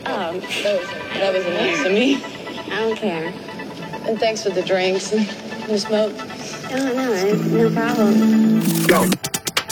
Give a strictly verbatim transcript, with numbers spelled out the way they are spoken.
that was, that was nice of me. I don't care. And thanks for the drinks and the smoke. No, no, no problem. Go.